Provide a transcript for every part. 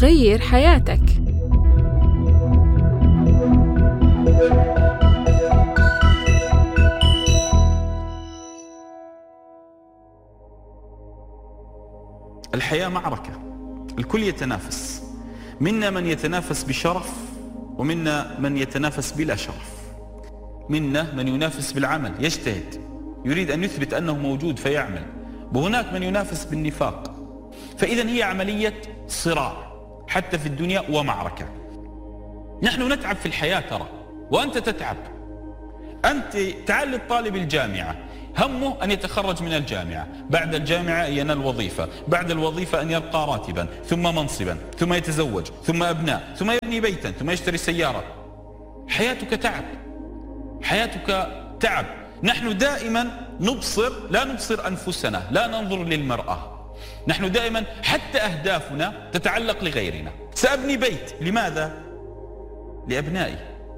غير حياتك. الحياة معركة، الكل يتنافس، منا من يتنافس بشرف ومنا من يتنافس بلا شرف، منا من ينافس بالعمل يجتهد يريد أن يثبت أنه موجود فيعمل، وهناك من ينافس بالنفاق. فإذا هي عملية صراع حتى في الدنيا ومعركة. نحن نتعب في الحياة ترى، وأنت تتعب. أنت تعال للطالب الجامعة همه أن يتخرج من الجامعة، بعد الجامعة ينال وظيفة، بعد الوظيفة أن يلقى راتبا ثم منصبا ثم يتزوج ثم أبناء ثم يبني بيتا ثم يشتري سيارة. حياتك تعب، حياتك تعب. نحن دائما لا نبصر أنفسنا، لا ننظر للمرأة. نحن دائما حتى أهدافنا تتعلق لغيرنا. سأبني بيت، لماذا؟ لأبنائي.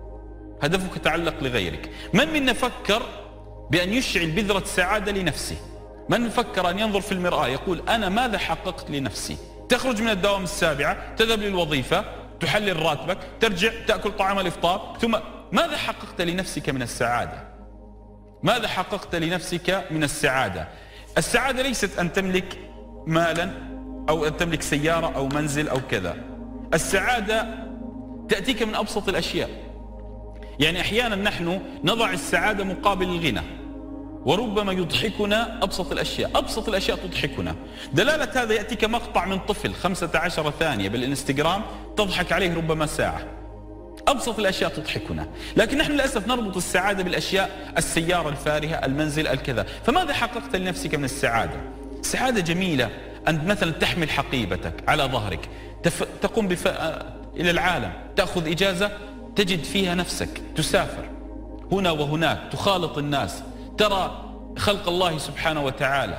هدفك يتعلق لغيرك. من منا فكر بأن يشعل بذرة سعادة لنفسه؟ من فكر أن ينظر في المرآة يقول أنا ماذا حققت لنفسي؟ تخرج من الدوام السابعة، تذهب للوظيفة، تحلل راتبك، ترجع تأكل طعام الإفطار، ثم ماذا حققت لنفسك من السعادة؟ ماذا حققت لنفسك من السعادة؟ السعادة ليست أن تملك مالا أو أن تملك سيارة أو منزل أو كذا. السعادة تأتيك من أبسط الأشياء. يعني أحيانا نحن نضع السعادة مقابل الغنى، وربما يضحكنا أبسط الأشياء. أبسط الأشياء تضحكنا. دلالة هذا يأتيك مقطع من طفل 15 ثانية بالإنستغرام تضحك عليه ربما ساعة. أبسط الأشياء تضحكنا، لكن نحن للأسف نربط السعادة بالأشياء، السيارة الفارهة، المنزل، الكذا. فماذا حققت لنفسك من السعادة؟ السعادة جميلة أن مثلا تحمل حقيبتك على ظهرك، تقوم إلى العالم، تأخذ إجازة تجد فيها نفسك، تسافر هنا وهناك، تخالط الناس، ترى خلق الله سبحانه وتعالى،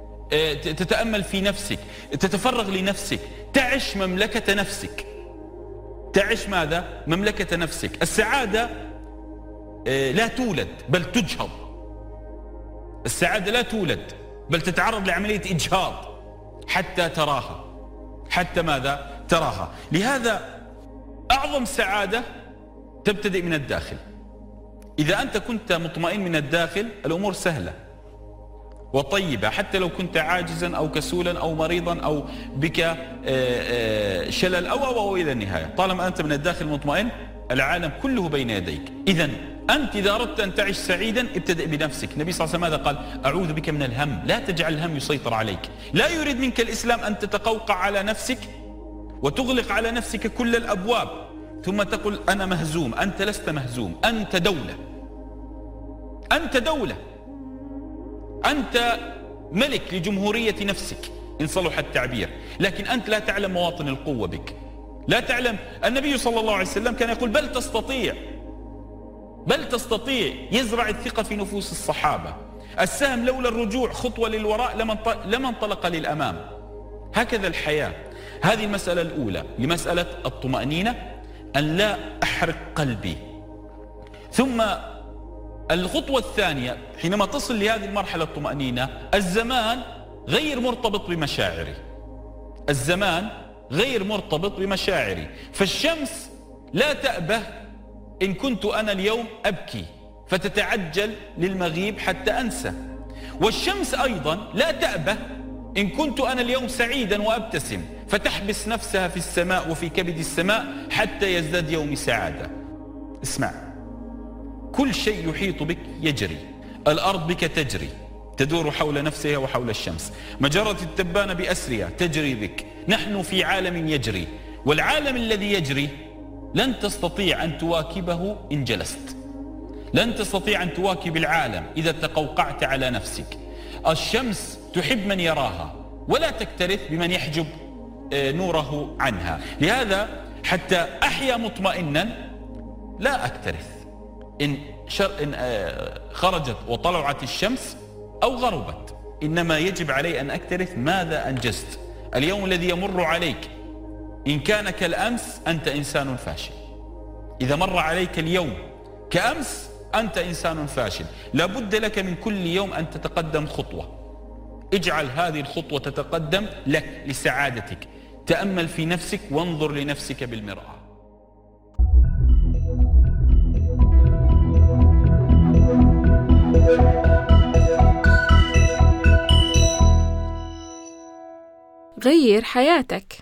تتأمل في نفسك، تتفرغ لنفسك، تعيش مملكة نفسك. تعيش ماذا؟ مملكة نفسك. السعادة لا تولد بل تجهض. السعادة لا تولد بل تتعرض لعملية إجهاض حتى تراها. حتى ماذا؟ تراها. لهذا أعظم سعادة تبتدئ من الداخل. إذا أنت كنت مطمئن من الداخل الأمور سهلة وطيبة، حتى لو كنت عاجزا أو كسولا أو مريضا أو بك شلل أو إلى النهاية. طالما أنت من الداخل مطمئن العالم كله بين يديك. إذن أنت إذا أردت أن تعيش سعيدا ابتدئ بنفسك. النبي صلى الله عليه وسلم ماذا قال؟ أعوذ بك من الهم. لا تجعل الهم يسيطر عليك. لا يريد منك الإسلام أن تتقوقع على نفسك وتغلق على نفسك كل الأبواب ثم تقول أنا مهزوم. أنت لست مهزوم، أنت دولة. أنت دولة، أنت ملك لجمهورية نفسك إن صلح التعبير، لكن أنت لا تعلم مواطن القوة بك، لا تعلم. النبي صلى الله عليه وسلم كان يقول بل تستطيع، بل تستطيع. يزرع الثقة في نفوس الصحابة. السهم لولا الرجوع خطوة للوراء لما انطلق للأمام. هكذا الحياة. هذه المسألة الأولى لمسألة الطمأنينة، أن لا أحرق قلبي. ثم الخطوة الثانية حينما تصل لهذه المرحلة الطمأنينة، الزمان غير مرتبط بمشاعري. الزمان غير مرتبط بمشاعري. فالشمس لا تأبه إن كنت أنا اليوم أبكي فتتعجل للمغيب حتى أنسى، والشمس أيضا لا تأبه إن كنت أنا اليوم سعيدا وأبتسم فتحبس نفسها في السماء وفي كبد السماء حتى يزداد يومي سعادة. اسمع، كل شيء يحيط بك يجري. الأرض بك تجري، تدور حول نفسها وحول الشمس. مجرة التبانة بأسرها تجري بك. نحن في عالم يجري، والعالم الذي يجري لن تستطيع أن تواكبه إن جلست. لن تستطيع أن تواكب العالم إذا تقوقعت على نفسك. الشمس تحب من يراها ولا تكترث بمن يحجب نوره عنها. لهذا حتى أحيا مطمئنا لا أكترث إن خرجت وطلعت الشمس أو غربت، إنما يجب علي أن أكترث ماذا أنجزت. اليوم الذي يمر عليك إن كان كالأمس أنت إنسان فاشل. إذا مر عليك اليوم كأمس أنت إنسان فاشل. لابد لك من كل يوم أن تتقدم خطوة. اجعل هذه الخطوة تتقدم لك لسعادتك. تأمل في نفسك وانظر لنفسك بالمرآة. غير حياتك.